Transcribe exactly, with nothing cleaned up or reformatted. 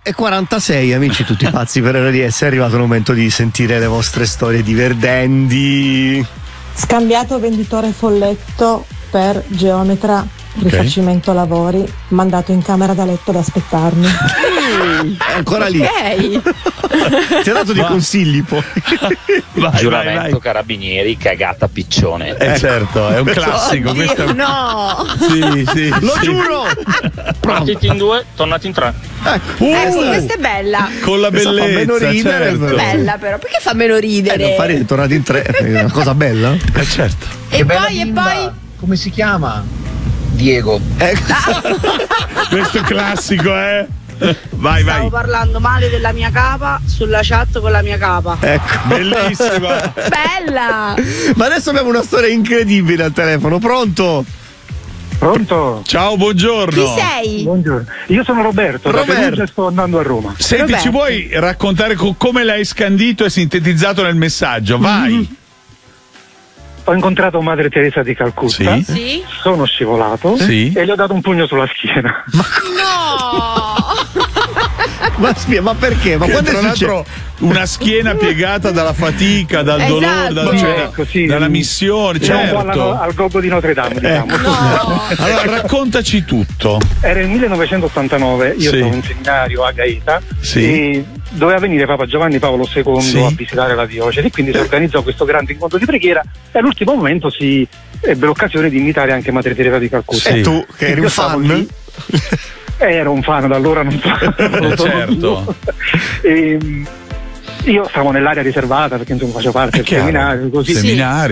e quarantasei, amici tutti pazzi per R D S, è arrivato il momento di sentire le vostre storie divertenti. Scambiato venditore folletto per geometra, rifacimento okay. lavori, mandato in camera da letto ad aspettarmi. È ancora lì. Ok. Ti ha dato dei consigli poi. Vai, giuramento vai, vai. Carabinieri, cagata piccione. Eh certo, è un classico. Oddio, questo è un... no. Sì, sì. Lo sì. giuro. Partiti in due, tornati in tre. Ecco. Uh, eh sì, questa è bella. Con la questa bellezza, fa meno ridere, certo. però. Bella però, perché fa meno ridere? Eh, non fa ridere, tornati in tre, è una cosa bella. Eh certo. E che poi, e poi? Come si chiama? Diego. Eh. Questo è classico, eh? Vai, Stavo vai. parlando male della mia capa sulla chat con la mia capa. Ecco. Bellissima. Bella. Ma adesso abbiamo una storia incredibile al telefono. Pronto? Pronto? Ciao, buongiorno. Chi sei? Buongiorno. Io sono Roberto, Roberto. da Perugia, sto andando a Roma. Senti, Roberto. ci vuoi raccontare co- come l'hai scandito e sintetizzato nel messaggio? Vai. Mm-hmm. Ho incontrato Madre Teresa di Calcutta. Sì. Sì? Sono scivolato Sì. e gli ho dato un pugno sulla schiena. No. Ma, spia, ma perché? Ma Che quando tra è l'altro successo? una schiena piegata dalla fatica, dal Esatto. dolore, dal- cioè, Ecco, sì. dalla missione, Era un po' alla- certo. al gobbo di Notre Dame, diciamo. Ecco. No. Allora raccontaci tutto. Era il millenovecentottantanove, io Sì. stavo in seminario a Gaeta Sì. e doveva venire Papa Giovanni Paolo secondo Sì. a visitare la diocesi, quindi si organizzò questo grande incontro di preghiera e all'ultimo momento si ebbe l'occasione di invitare anche Madre Teresa di Calcutta. Sì. E tu, che eri Io un stavo fan? lì. Eh, ero un fan, da allora non so. non Eh, sono certo. più. E, io stavo nell'area riservata perché insomma facevo parte È del chiaro. seminario, così. Seminario.